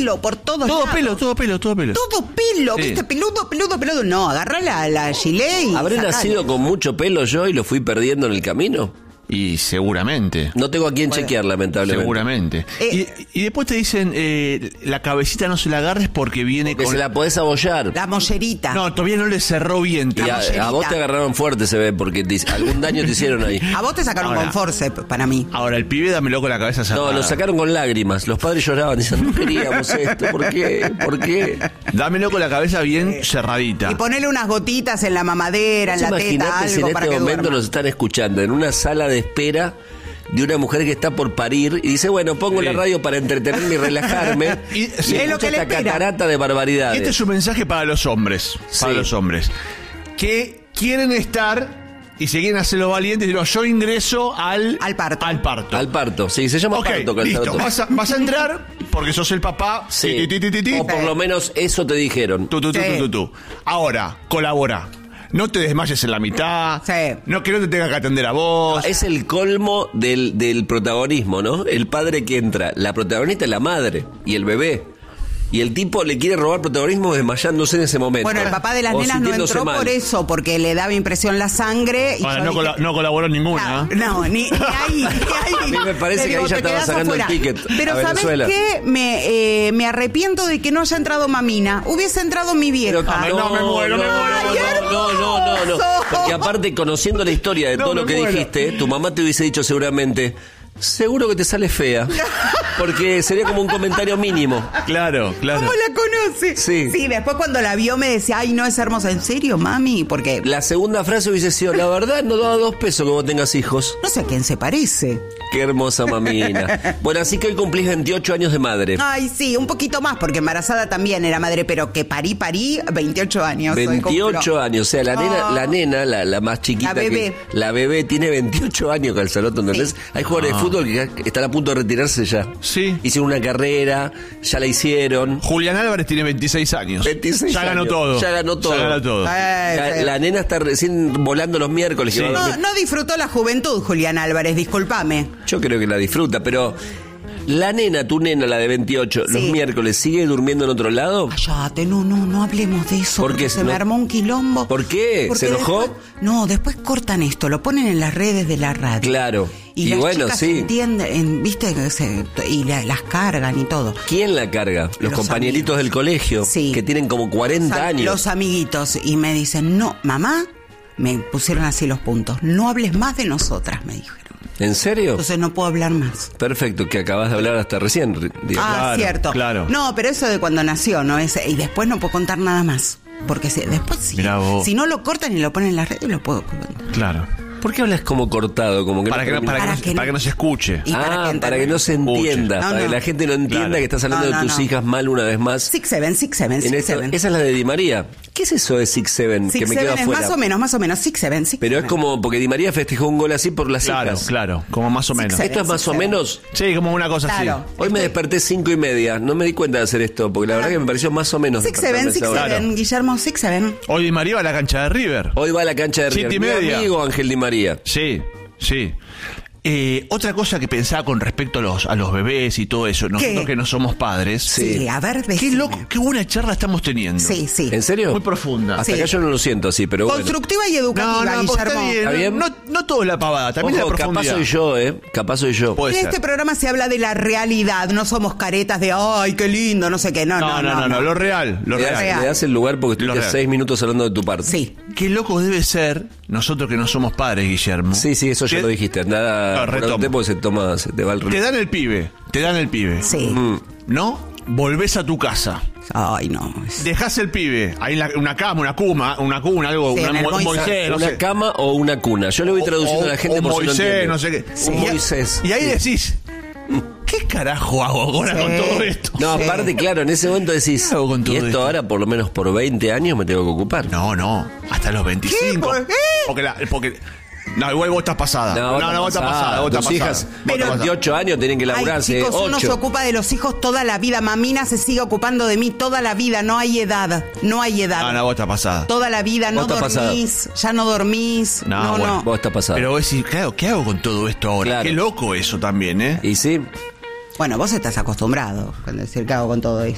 pelo por todos Todo lados. pelo. Todo pelo, Sí. ¿viste? Peludo. No, agarrá la gilet y ¿Habré sacale. nacido con mucho pelo yo y lo fui perdiendo en el camino? Y seguramente. No tengo a quién chequear, lamentablemente. Seguramente. Y después te dicen, la cabecita no se la agarres porque viene Que con... se la podés abollar. La mollerita. No, todavía no le cerró bien. Y a vos te agarraron fuerte, se ve, porque algún daño te hicieron ahí. A vos te sacaron Ahora. con forceps, para mí. Ahora, el pibe dámelo con la cabeza cerrada. No, lo sacaron con lágrimas. Los padres lloraban, dicen, no queríamos esto, ¿por qué? Dámelo con la cabeza bien cerradita. Y ponele unas gotitas en la mamadera, en la teta, Imagínate si en algo para este que momento duerma. nos están escuchando en una sala de espera de una mujer que está por parir y dice, bueno, pongo la radio para entretenerme y relajarme. Y- y sí. Es lo escucha que le esta espera. catarata de barbaridades. Este es un mensaje para los hombres. Para Sí. los hombres. Que quieren estar y se quieren hacer los valientes y digo, yo ingreso al parto. Al parto. Al parto, sí, se llama Ok, parto. listo. Vas a entrar porque sos el papá. Sí. Ti. O por lo menos eso te dijeron. Tú. Ahora, colabora. No te desmayes en la mitad. Sí. No, que no te tenga que atender a vos. Es el colmo del protagonismo, ¿no? El padre que entra. La protagonista es la madre y el bebé. Y el tipo le quiere robar protagonismo desmayándose en ese momento. Bueno, el papá de las O nenas no sintiéndose entró mal. por eso, porque le daba impresión la sangre. Y Ahora, yo no, dije, no colaboró ninguna. ¿eh? No, ni ahí. A mí me parece Le que ahí ya te estaba quedás sacando el afuera. ticket Pero a ¿sabes Venezuela. qué? Me arrepiento de que no haya entrado mamina. Hubiese entrado mi vieja. Pero No, me muero. No. Porque aparte, conociendo la historia de No, todo lo me que muero. dijiste, tu mamá te hubiese dicho seguramente, seguro que te sale fea. Porque sería como un comentario mínimo. Claro. ¿Cómo la conoce? Sí. Sí, después cuando la vio me decía, ay, no, es hermosa. ¿En serio, mami? Porque La segunda frase hubiese sido, la verdad, no daba 2 pesos que vos tengas hijos. no sé a quién se parece. Qué hermosa mamina. Bueno, así que hoy cumplís 28 años de madre. Ay, sí, un poquito más, porque embarazada también era madre, pero que parí, 28 años. hoy 28 cumplo. años, o sea, la nena, la más chiquita, La bebé. la bebé tiene 28 años, Calzaloto, ¿entendés? Sí. Hay jugadores de fútbol que están a punto de retirarse ya. Sí. Hicieron una carrera, ya la hicieron. Julián Álvarez tiene 26 años. 26 ya ganó años. todo. Ya ganó todo. Sí. La nena está recién volando los miércoles. que Sí. va a dormir. No disfrutó la juventud, Julián Álvarez, discúlpame. Yo creo que la disfruta, pero la nena, tu nena, la de 28, los Sí. miércoles, ¿sigue durmiendo en otro lado? Cállate, no hablemos de eso. ¿Por porque qué? se No. me armó un quilombo. ¿Por qué? Porque ¿Se enojó? Después cortan esto, lo ponen en las redes de la radio. Claro. Y, Y las bueno, chicas sí. entienden, viste, y las cargan y todo. ¿Quién la carga? Los compañeritos del colegio, Sí. que tienen como 40 años. Los amiguitos. Y me dicen, no, mamá, me pusieron así los puntos. No hables más de nosotras, me dijeron. ¿En serio? Entonces no puedo hablar más. Perfecto, que acabas de hablar hasta recién. Diego. Ah, Claro, cierto. claro. No, pero eso de cuando nació, ¿no? Y después no puedo contar nada más. Porque después sí. Mirá vos. Si no lo cortan y lo ponen en las redes, lo puedo contar. Claro. ¿Por qué hablas como cortado? Como que Para que no se escuche. Y para que no se entienda, No, para que no. la gente no entienda Claro. que estás hablando No, de no, tus no. hijas mal una vez más. 6-7. En esto- esa es la de Di María. ¿Qué es eso de 6-7? Que me quedo es afuera. más o menos. 6-7. Pero es como porque Di María festejó un gol así por las Claro, hijas. claro. Como más o menos. 6-7. Esto es más o 6-7. menos. Sí, como una cosa Claro. así. Hoy me desperté 5:30. No me di cuenta de hacer esto, porque la verdad que me pareció más o menos. 6-7, despertarme a esa hora. Guillermo, 6-7. Hoy Di María va a la cancha de River. Hoy va a la cancha de River. 7:30. Mi amigo Ángel Di María. Sí. Otra cosa que pensaba con respecto a los bebés y todo eso, nosotros ¿Qué? que no somos padres. Sí, a ver, Qué decime. loco, qué buena charla estamos teniendo. Sí. ¿En serio? Muy profunda. Hasta Sí. acá yo no lo siento así, pero bueno. Constructiva y educativa, pues está Guillermo. bien. ¿Está bien? No todo es la pavada, también Ojo, la capaz profundidad. soy yo, Capaz soy yo. Puede En ser. este programa se habla de la realidad, no somos caretas de ay, qué lindo, no sé qué. No. No, lo real, lo Le das, real. le das el lugar porque Lo estuviste real. 6 minutos hablando de tu parte. Sí. Qué loco debe ser nosotros que no somos padres, Guillermo. Sí, eso ya Que- lo dijiste. Nada, No, retomo. porque se te va el Te dan el pibe. Sí. ¿No? Volvés a tu casa. Ay, no. Dejás el pibe. Ahí en una cama, una cuna, algo, Sí, en el un Moisés. Moisés, no una sé. cama o una cuna. Yo le voy traduciendo a la gente o por Moisés, si no entiende. no sé qué. Un Y- Moisés. Y ahí decís, ¿qué carajo hago ahora Sí. con todo esto? No, Sí. aparte, claro, en ese momento decís, ¿Qué hago con todo y esto esto? ahora por lo menos por 20 años me tengo que ocupar. No, hasta los 25. ¿Por qué? Porque no, igual vos estás pasada. No, vos estás pasada. Vos estás Tus hijas, pasada. Pero- 28 años tienen que Ay, laburarse, chicos, uno se 8. ocupa de los hijos toda la vida. Mamina se sigue ocupando de mí toda la vida. No hay edad. No hay edad. No, vos estás pasada. Toda la vida. No Vos estás dormís. Ya no dormís. No, No. bueno, Vos estás pasada. Pero vos decís, claro, ¿qué hago con todo esto ahora? Claro. Qué loco eso también, ¿eh? Y sí, Bueno, vos estás acostumbrado a decir qué hago con todo esto.